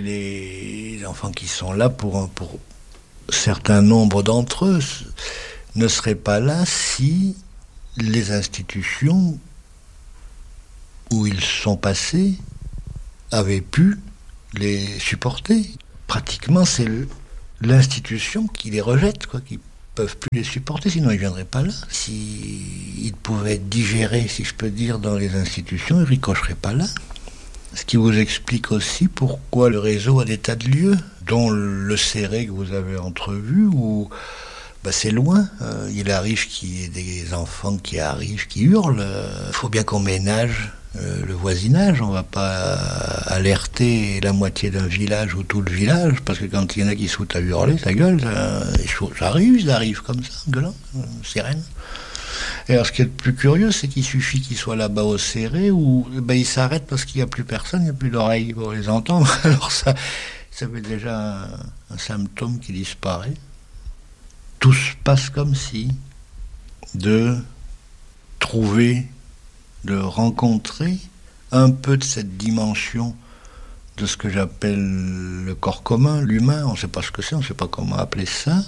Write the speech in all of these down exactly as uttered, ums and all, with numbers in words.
les enfants qui sont là, pour, pour certains nombres d'entre eux, ne seraient pas là si les institutions où ils sont passés avaient pu les supporter. Pratiquement, c'est l'institution qui les rejette, quoi, qui peuvent plus les supporter, sinon ils ne viendraient pas là. S'ils pouvaient être digérés, si je peux dire, dans les institutions, ils ne ricocheraient pas là. Ce qui vous explique aussi pourquoi le réseau a des tas de lieux, dont le Céré que vous avez entrevu, où bah, c'est loin. Euh, il arrive qu'il y ait des enfants qui arrivent, qui hurlent. Il faut bien qu'on ménage euh, le voisinage. On ne va pas alerter la moitié d'un village ou tout le village, parce que quand il y en a qui se foutent à hurler, ça gueule, ça, ça arrive, ils arrivent comme ça, gueulant, euh, sirène. Et alors, ce qui est le plus curieux, c'est qu'il suffit qu'ils soient là-bas au Céré, où ben, ils s'arrêtent parce qu'il n'y a plus personne, il n'y a plus d'oreilles pour les entendre. Alors ça, ça fait déjà un, un symptôme qui disparaît. Tout se passe comme si de trouver, de rencontrer un peu de cette dimension de ce que j'appelle le corps commun, l'humain, on ne sait pas ce que c'est, on ne sait pas comment appeler ça,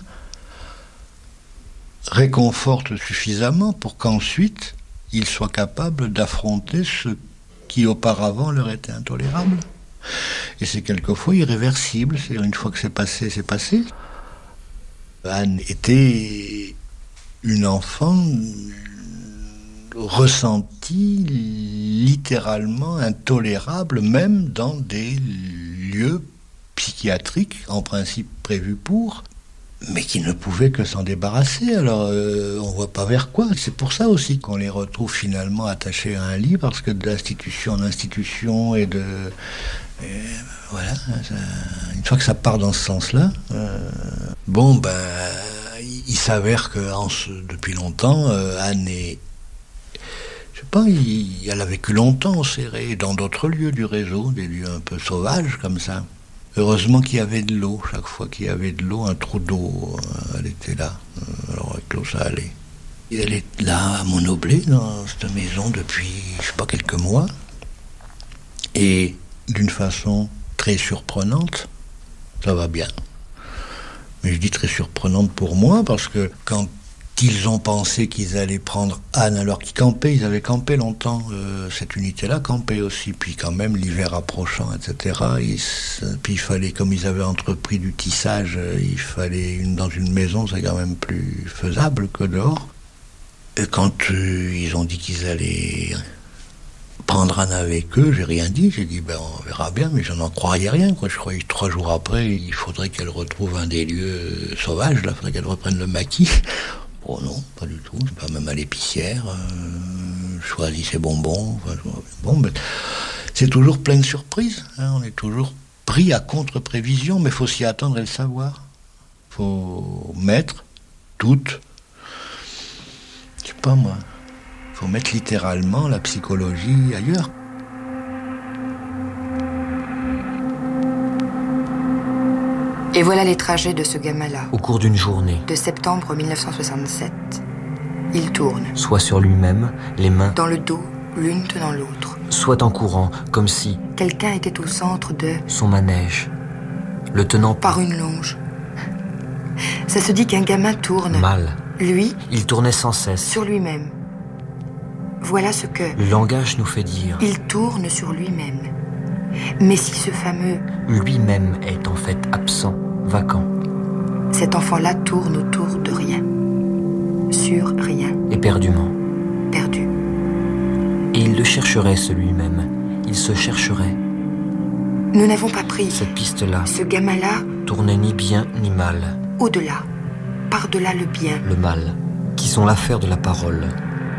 réconforte suffisamment pour qu'ensuite ils soient capables d'affronter ce qui auparavant leur était intolérable. Et c'est quelquefois irréversible, c'est-à-dire une fois que c'est passé, c'est passé. Anne était une enfant ressentie littéralement intolérable, même dans des lieux psychiatriques, en principe prévus pour, mais qui ne pouvaient que s'en débarrasser. Alors euh, on voit pas vers quoi. C'est pour ça aussi qu'on les retrouve finalement attachés à un lit, parce que d'institution en institution et de... Et voilà, ça, une fois que ça part dans ce sens-là, euh, bon ben, il, il s'avère que en ce, depuis longtemps, euh, Anne est... Je sais pas, il, elle a vécu longtemps au Céré, dans d'autres lieux du réseau, des lieux un peu sauvages comme ça. Heureusement qu'il y avait de l'eau. Chaque fois qu'il y avait de l'eau, un trou d'eau, euh, elle était là. Euh, alors avec l'eau, ça allait. Et elle est là, à Monoblé, dans cette maison, depuis, je sais pas, quelques mois. Et d'une façon très surprenante, ça va bien. Mais je dis très surprenante pour moi, parce que quand ils ont pensé qu'ils allaient prendre Anne alors qu'ils campaient, ils avaient campé longtemps, euh, cette unité-là campait aussi, puis quand même l'hiver approchant, et cetera. Ils, puis il fallait, comme ils avaient entrepris du tissage, il fallait, une, dans une maison, c'est quand même plus faisable que dehors. Et quand euh, ils ont dit qu'ils allaient prendre Anne avec eux, j'ai rien dit, j'ai dit ben on verra bien, mais je n'en croyais rien, quoi. Je croyais que trois jours après, il faudrait qu'elle retrouve un des lieux sauvages, là, il faudrait qu'elle reprenne le maquis. Oh non, pas du tout, pas même à l'épicière, euh, choisis ses bonbons, enfin, bon, mais c'est toujours plein de surprises, hein, on est toujours pris à contre-prévision, mais il faut s'y attendre et le savoir. Il faut mettre toute, je sais pas moi, il faut mettre littéralement la psychologie ailleurs. Et voilà les trajets de ce gamin-là. Au cours d'une journée. De septembre mille neuf cent soixante-sept. Il tourne. Soit sur lui-même, les mains dans le dos, l'une tenant l'autre. Soit en courant, comme si quelqu'un était au centre de son manège, le tenant par une longe. Ça se dit qu'un gamin tourne. Mal. Lui, il tournait sans cesse. Sur lui-même. Voilà ce que le langage nous fait dire. Il tourne sur lui-même. Mais si ce fameux lui-même est en fait absent, vacant, cet enfant-là tourne autour de rien, sur rien, éperdument, perdu. Et il le chercherait, ce lui-même. Il se chercherait. Nous n'avons pas pris cette piste-là. Ce gamin-là tournait ni bien ni mal. Au-delà, par-delà le bien, le mal, qui sont l'affaire de la parole.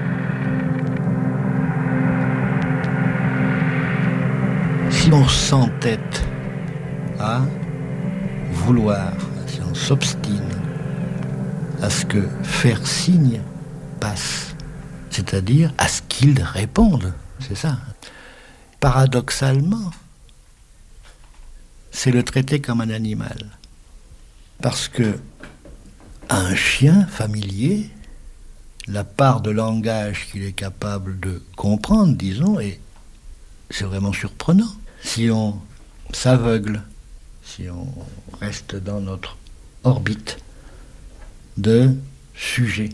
Si on s'entête à vouloir, si on s'obstine à ce que faire signe passe, c'est-à-dire à ce qu'ils répondent, c'est ça. Paradoxalement, c'est le traiter comme un animal. Parce que un chien familier, la part de langage qu'il est capable de comprendre, disons, est c'est vraiment surprenant. Si on s'aveugle si on reste dans notre orbite de sujet,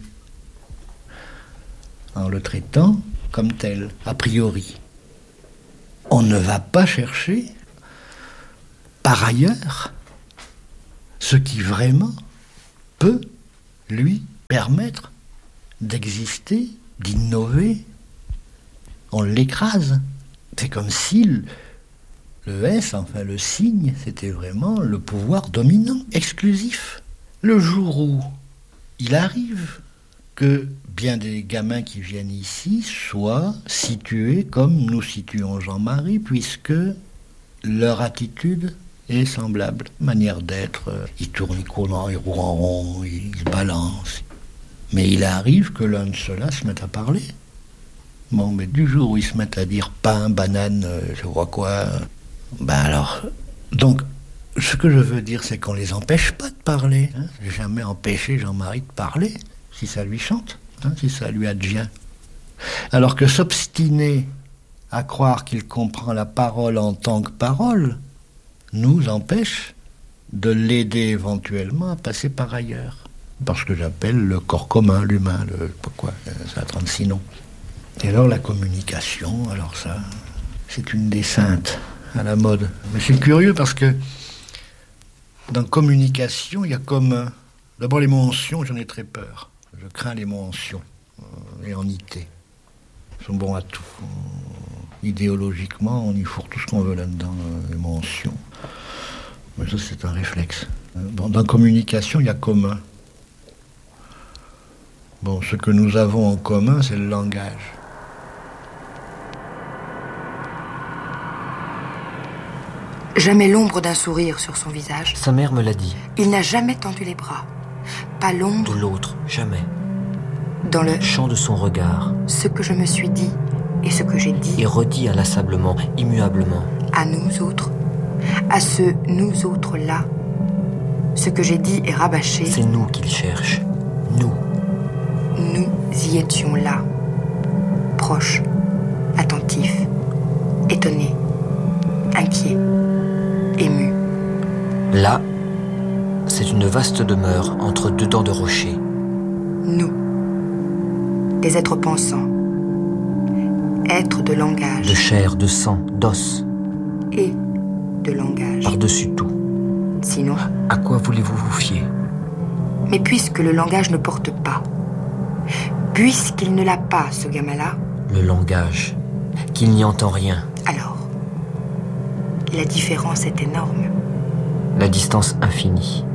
en le traitant comme tel, a priori. On ne va pas chercher, par ailleurs, ce qui vraiment peut lui permettre d'exister, d'innover. On l'écrase. C'est comme si le, le S, enfin le signe, c'était vraiment le pouvoir dominant, exclusif. Le jour où il arrive que bien des gamins qui viennent ici soient situés comme nous situons Jean-Marie, puisque leur attitude est semblable, manière d'être. Ils tournent, ils courent, ils roulent en rond, ils se balancent. Mais il arrive que l'un de ceux-là se mette à parler. Bon, mais du jour où ils se mettent à dire pain, banane, je vois quoi, ben alors... Donc, ce que je veux dire, c'est qu'on les empêche pas de parler. Hein. J'ai jamais empêché Jean-Marie de parler, si ça lui chante, hein, si ça lui advient. Alors que s'obstiner à croire qu'il comprend la parole en tant que parole nous empêche de l'aider éventuellement à passer par ailleurs. Parce que j'appelle le corps commun, l'humain, le pourquoi, ça a trente-six noms. Et alors la communication, alors ça, c'est une des saintes à la mode. Mais c'est curieux parce que dans communication, il y a comme... D'abord les mentions, j'en ai très peur. Je crains les mentions, euh, et en ité. Ils sont bons à tout. Euh, idéologiquement, on y fourre tout ce qu'on veut là-dedans, euh, les mentions. Mais ça, c'est un réflexe. Bon, dans communication, il y a commun. Bon, ce que nous avons en commun, c'est le langage. Jamais l'ombre d'un sourire sur son visage. Sa mère me l'a dit. Il n'a jamais tendu les bras. Pas l'ombre De l'autre, jamais. dans le Chant de son regard. ce que je me suis dit et ce que j'ai dit Et redit inlassablement, immuablement. à nous autres, à ce nous autres là. Ce que j'ai dit est rabâché. C'est nous qu'il cherche. Nous. Nous y étions là, proches, attentifs, étonnés, inquiets, émus. Là, c'est une vaste demeure entre deux dents de rocher. Nous, des êtres pensants, êtres de langage De chair, de sang, d'os, et de langage. par-dessus tout. Sinon, À quoi voulez-vous vous fier? mais puisque le langage ne porte pas, puisqu'il ne l'a pas, ce gamin-là, Le langage. Qu'il n'y entend rien. alors, la différence est énorme. La distance infinie.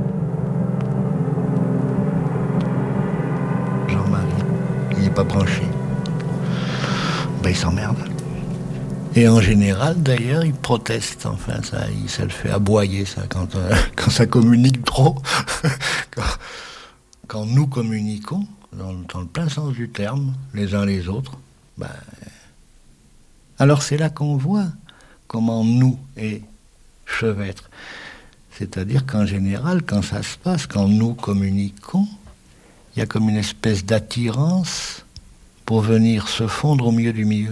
Jean-Marie, il n'est pas branché. Ben, il s'emmerde. Et en général, d'ailleurs, il proteste. Enfin, ça, il, ça le fait aboyer, ça, quand, euh, quand ça communique trop. quand, quand nous communiquons, dans, dans le plein sens du terme, les uns les autres, ben, alors c'est là qu'on voit comment nous est chevêtre. C'est-à-dire qu'en général, quand ça se passe, quand nous communiquons, il y a comme une espèce d'attirance pour venir se fondre au milieu du milieu.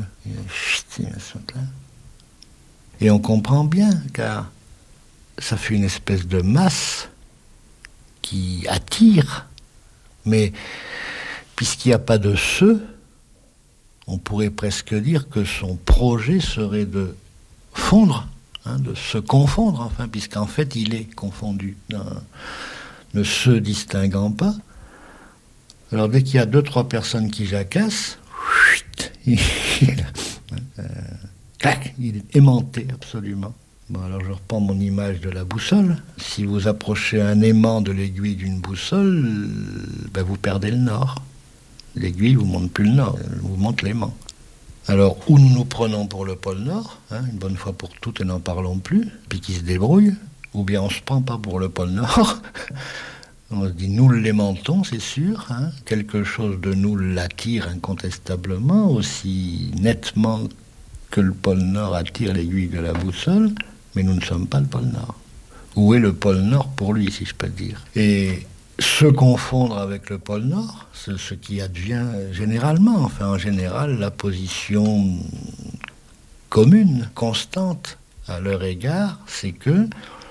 Et on comprend bien, car ça fait une espèce de masse qui attire, mais puisqu'il n'y a pas de ce, on pourrait presque dire que son projet serait de fondre, hein, de se confondre, enfin, puisqu'en fait il est confondu, hein, ne se distinguant pas. Alors dès qu'il y a deux, trois personnes qui jacassent, il, euh, clac, il est aimanté absolument. Bon, alors je reprends mon image de la boussole. Si vous approchez un aimant de l'aiguille d'une boussole, ben vous perdez le nord. L'aiguille vous montre plus le nord, elle vous montre l'aimant. Alors, où nous nous prenons pour le pôle Nord, hein, une bonne fois pour toutes et n'en parlons plus, puis qui se débrouille, ou bien on se prend pas pour le pôle Nord. On se dit, nous l'aimantons, c'est sûr, hein, quelque chose de nous l'attire incontestablement, aussi nettement que le pôle Nord attire l'aiguille de la boussole, mais nous ne sommes pas le pôle Nord. Où est le pôle Nord pour lui, si je peux dire? Et se confondre avec le pôle Nord, c'est ce qui advient généralement, enfin en général, la position commune, constante à leur égard, c'est que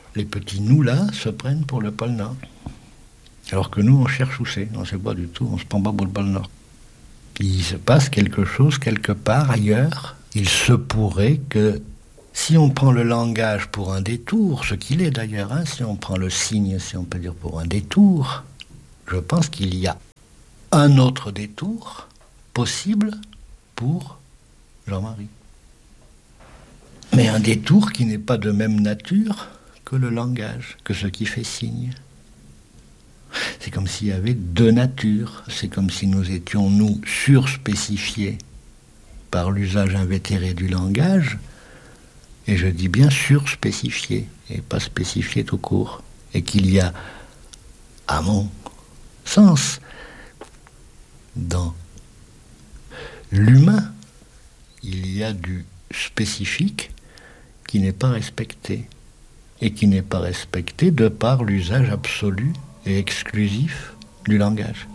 les petits nous là se prennent pour le pôle Nord. Alors que nous, on cherche où c'est. On ne sait pas du tout, on ne se prend pas pour le pôle Nord. Il se passe quelque chose quelque part ailleurs. Il se pourrait que si on prend le langage pour un détour, ce qu'il est d'ailleurs, hein, si on prend le signe, si on peut dire pour un détour, je pense qu'il y a un autre détour possible pour Jean-Marie. Mais un détour qui n'est pas de même nature que le langage, que ce qui fait signe. C'est comme s'il y avait deux natures. C'est comme si nous étions, nous, surspécifiés par l'usage invétéré du langage, et je dis bien surspécifiés, et pas spécifiés tout court. Et qu'il y a, à mon sens, dans l'humain, il y a du spécifique qui n'est pas respecté, et qui n'est pas respecté de par l'usage absolu et exclusif du langage.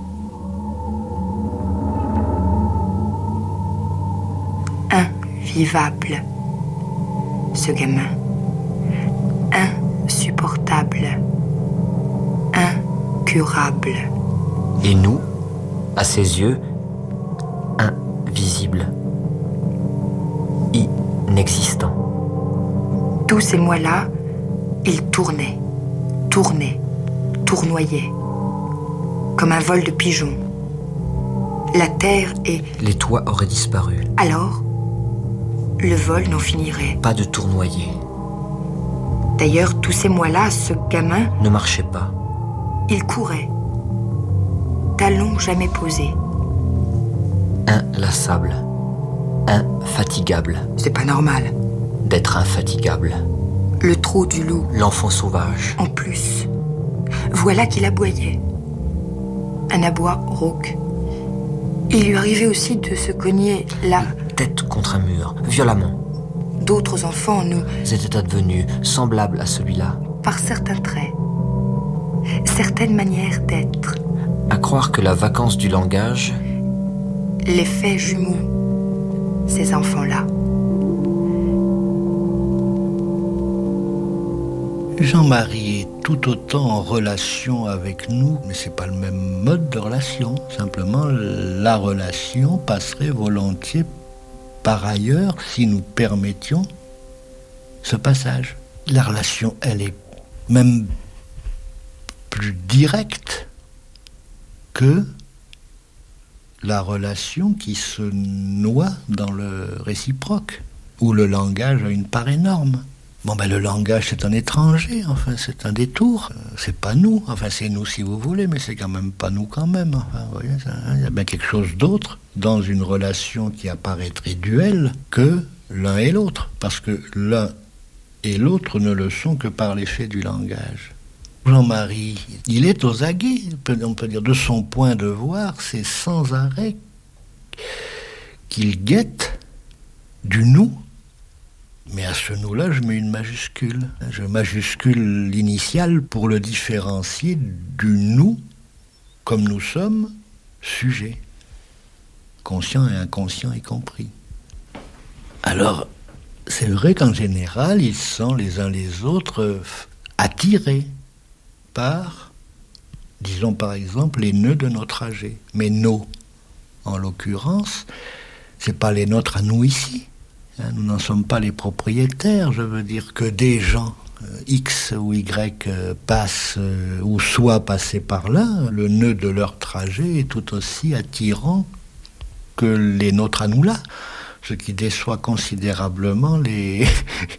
Invivable, ce gamin. Insupportable. Incurable. Et nous, à ses yeux, invisibles, inexistants. Tous ces mois-là, il tournait, tournait, tournoyait, comme un vol de pigeons. La terre et... Les toits auraient disparu. Alors, le vol n'en finirait. Pas de tournoyer. D'ailleurs, tous ces mois-là, ce gamin... ne marchait pas. Il courait, talons jamais posés. Inlassable, infatigable. C'est pas normal. D'être infatigable. Le trot du loup. L'enfant sauvage. En plus, voilà qu'il aboyait. Un aboi rauque. Il lui arrivait aussi de se cogner là. Tête contre un mur, violemment. D'autres enfants, nous... étaient advenus, semblables à celui-là. Par certains traits, certaines manières d'être. À croire que la vacance du langage... les fait jumeaux, ces enfants-là. Jean-Marie est tout autant en relation avec nous, mais c'est pas le même mode de relation. Simplement, la relation passerait volontiers par ailleurs si nous permettions ce passage. La relation, elle est même plus directe que la relation qui se noie dans le réciproque, où le langage a une part énorme. Bon, ben le langage, c'est un étranger, enfin, c'est un détour. C'est pas nous, enfin, c'est nous si vous voulez, mais c'est quand même pas nous quand même. Enfin, vous voyez, ça, hein, il y a bien quelque chose d'autre dans une relation qui apparaîtrait duelle que l'un et l'autre, parce que l'un et l'autre ne le sont que par l'effet du langage. Jean-Marie, il est aux aguets, on peut dire, de son point de voir, c'est sans arrêt qu'il guette du nous. Mais à ce nous-là, je mets une majuscule. Je majuscule l'initiale pour le différencier du nous, comme nous sommes, sujets, conscients et inconscients y compris. Alors, c'est vrai qu'en général, ils sont les uns les autres attirés par, disons par exemple, les nœuds de notre trajet. Mais nos, en l'occurrence, c'est pas les nôtres à nous ici. Nous n'en sommes pas les propriétaires, je veux dire que des gens, euh, X ou Y, euh, passent euh, ou soient passés par là, le nœud de leur trajet est tout aussi attirant que les nôtres à nous là, ce qui déçoit considérablement les,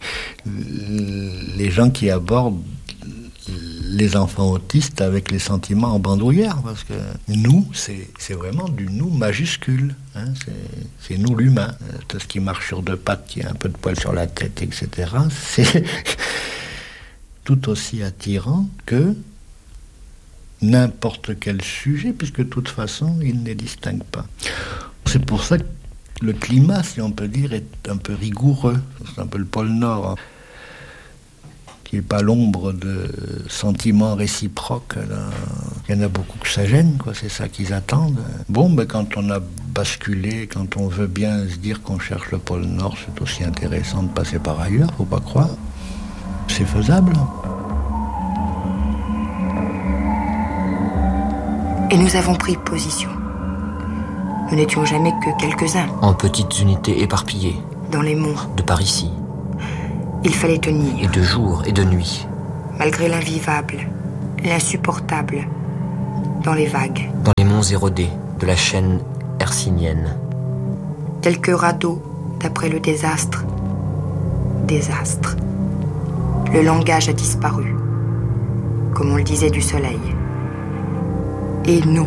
les gens qui abordent les enfants autistes avec les sentiments en bandoulière, parce que nous, c'est, c'est vraiment du nous majuscule, hein, c'est, c'est nous l'humain, tout ce qui marche sur deux pattes, qui a un peu de poil sur la tête, et cetera, c'est tout aussi attirant que n'importe quel sujet, puisque de toute façon, il ne les distingue pas. C'est pour ça que le climat, si on peut dire, est un peu rigoureux, c'est un peu le pôle Nord, hein, qui n'est pas l'ombre de sentiments réciproques. Là. Il y en a beaucoup que ça gêne, quoi. C'est ça qu'ils attendent. Bon, ben, quand on a basculé, quand on veut bien se dire qu'on cherche le pôle Nord, c'est aussi intéressant de passer par ailleurs, faut pas croire. c'est faisable. Et nous avons pris position. Nous n'étions jamais que quelques-uns. En petites unités éparpillées. Dans les monts. De par ici. Il fallait tenir. Et de jour et de nuit. Malgré l'invivable, l'insupportable, dans les vagues. Dans les monts érodés de la chaîne hercynienne. Quelques radeaux d'après le désastre. Désastre. Le langage a disparu, comme on le disait du soleil. Et nous,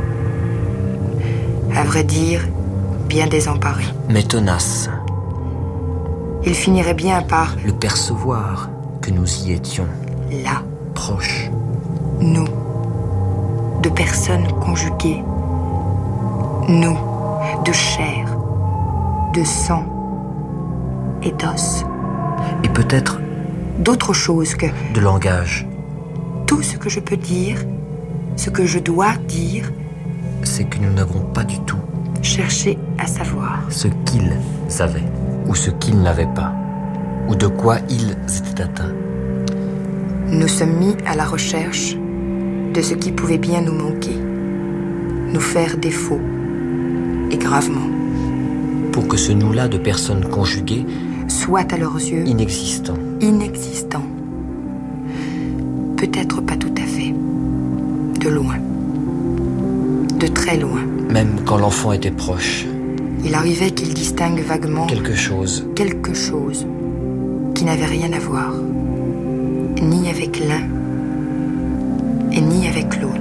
à vrai dire, bien désemparés. Mais tenaces. Il finirait bien par le percevoir que nous y étions. Là. Proches. Nous, de personnes conjuguées. Nous, de chair, de sang et d'os. Et peut-être d'autre chose que de langage. Tout ce que je peux dire, ce que je dois dire, c'est que nous n'avons pas du tout cherché à savoir ce qu'ils savaient ou ce qu'ils n'avaient pas, ou de quoi ils étaient atteints. Nous sommes mis à la recherche de ce qui pouvait bien nous manquer, nous faire défaut, et gravement. Pour que ce nous-là de personnes conjuguées soit à leurs yeux inexistant. Inexistant. Peut-être pas tout à fait. De loin. De très loin. Même quand l'enfant était proche. Il arrivait qu'il distingue vaguement quelque chose. Quelque chose qui n'avait rien à voir. Ni avec l'un et ni avec l'autre.